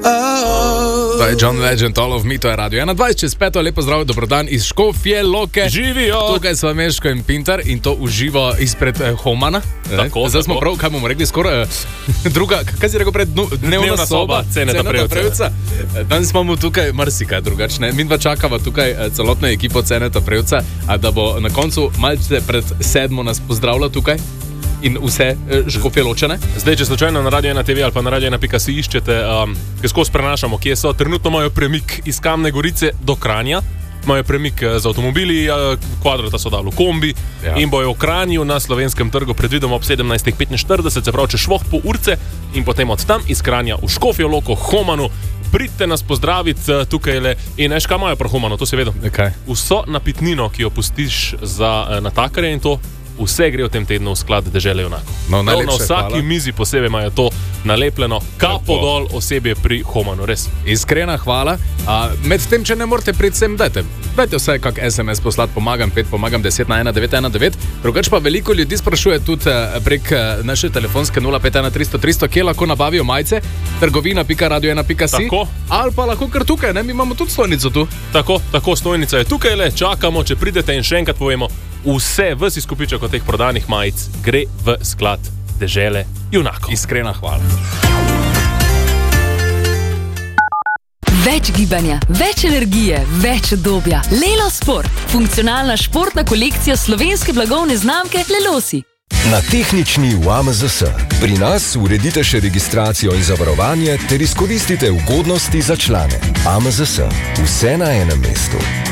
To je John Legend, All of Me, to je Radio 21, čez 5. Lepo zdrav, dobrodan iz Škofje Loke. Živijo! Tukaj smo Meško in Pintar in to uživo izpred Homana. Zdaj smo prav, kaj bomo rekli, skoraj druga, kaj si rekel pred dnevna soba, Ceneta Prevca. Danes imamo tukaj marsikaj drugačne. Mi dva čakava tukaj celotno ekipo Ceneta Prevca, a da bo na koncu malce pred 7 nas pozdravila tukaj. In vse Škofje Ločane. Zdaj, če slučajno na Radio 1 TV ali pa na Radio 1 si iščete, ki skozi prenašamo, kje so, trenutno imajo premik iz Kamne Gorice do Kranja, imajo premik z avtomobili, Kvadrata so dali v kombi in bojo v Kranju na Slovenskem trgu predvidoma ob 17.45, se pravi, če švoh po urce in potem od tam iz Kranja v Škofjo Loko, Homanu. Pridite nas pozdraviti tukaj le in veš, kaj imajo pri Homanu, to se vedo. Vso napitnino, ki jo pustiš za natakarje in to, vse gre v tem tednu v sklad Dežele junakov. No, na vsaki mizi posebej imajo to nalepljeno, kapo dol osebje pri Homanu, res. Iskrena hvala. Med tem, če ne morete priti sem, dajte vse kak SMS poslati, pomagam 10 na 1919. Drugač pa veliko ljudi sprašuje tudi prek naše telefonske 051 300 300, kje lahko nabavijo majice, trgovina.radio1.si. Ali pa lahko kar tukaj, ne? Mi imamo tudi stojnico tu. Tako, stojnica je tukaj le, čakamo, če pridete in še enkrat povemo, vse, ves izkupiček od teh prodanih majic gre v sklad Dežele junakov. Iskrena hvala. Več gibanja, več energije, več udobja. Lelo Sport. Funkcionalna športna kolekcija slovenske blagovne znamke Lelosi. Na tehnični v AMZS. Pri nas uredite še registracijo in zavarovanje ter izkoristite ugodnosti za člane. AMZS. Vse na enem mestu.